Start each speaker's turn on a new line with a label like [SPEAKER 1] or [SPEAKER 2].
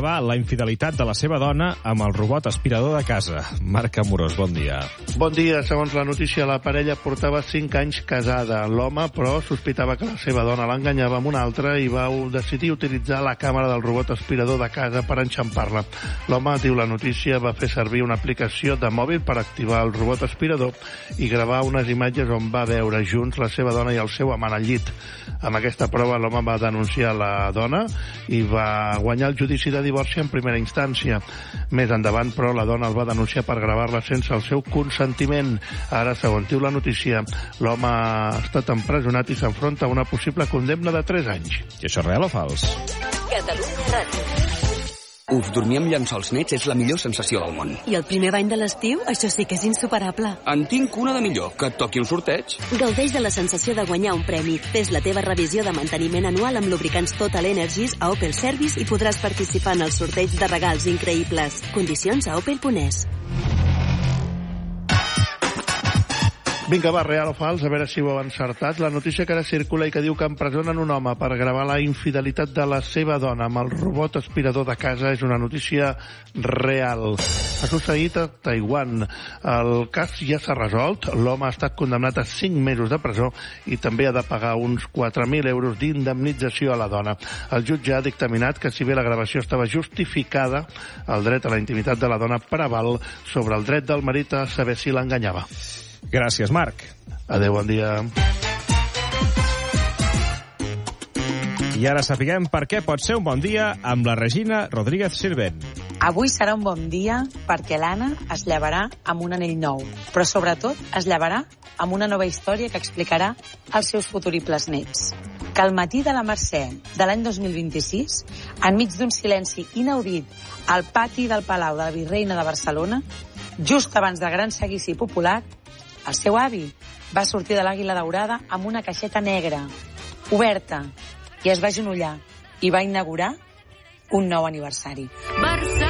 [SPEAKER 1] gravar la infidelitat de la seva dona amb el robot aspirador de casa. Marc Amorós, bon dia.
[SPEAKER 2] Bon dia. Segons la notícia, la parella portava 5 anys casada. L'home, però, sospitava que la seva dona l'enganyava amb una altra i va decidir utilitzar la càmera del robot aspirador de casa per enxampar-la. L'home, diu la notícia, va fer servir una aplicació de mòbil per activar el robot aspirador i gravar unes imatges on va veure junts la seva dona i el seu amant al llit. Amb aquesta prova, l'home va denunciar la dona i va guanyar el judici de divorci en primera instància. Més endavant, però, la dona el va denunciar per gravar-la sense el seu consentiment. Ara, segons diu la notícia, l'home ha estat empresonat i s'enfronta a una possible condemna de 3 anys.
[SPEAKER 1] I això és real o fals?
[SPEAKER 3] Catalunya Ràdio.
[SPEAKER 4] Uf, dormir amb llençols nets és la millor sensació del món.
[SPEAKER 3] I el primer bany de l'estiu? Això sí que és insuperable.
[SPEAKER 4] En tinc una de millor, que et toqui un sorteig.
[SPEAKER 3] Gaudeix de la sensació de guanyar un premi. Fes la teva revisió de manteniment anual amb lubricants Total Energies a Opel Service i podràs participar en el sorteig de regals increïbles. Condicions a opel.es.
[SPEAKER 2] Vinga, va, real o fals, a veure si ho heu encertat. La notícia que ara circula i que diu que empresonen un home per gravar la infidelitat de la seva dona amb el robot aspirador de casa és una notícia real. Ha succeït a Taiwan. El cas ja s'ha resolt. L'home ha estat condemnat a 5 mesos de presó i també ha de pagar uns 4.000 euros d'indemnització a la dona. El jutge ha dictaminat que si bé la gravació estava justificada, el dret a la intimitat de la dona preval sobre el dret del marit a saber si l'enganyava.
[SPEAKER 1] Gràcies, Marc.
[SPEAKER 2] Adéu, bon dia.
[SPEAKER 1] I ara sapiguem per què pot ser un bon dia amb la Regina Rodríguez Sirvent.
[SPEAKER 5] Avui serà un bon dia perquè l'Anna es llevarà amb un anell nou, però sobretot es llevarà amb una nova història que explicarà als seus futuribles nets. Que al matí de la Mercè de l'any 2026, enmig d'un silenci inaudit al pati del Palau de la Virreina de Barcelona, just abans del gran seguici popular, el seu avi va sortir de l'Àguila Daurada amb una caixeta negra, oberta, i es va agenollar i va inaugurar un nou aniversari.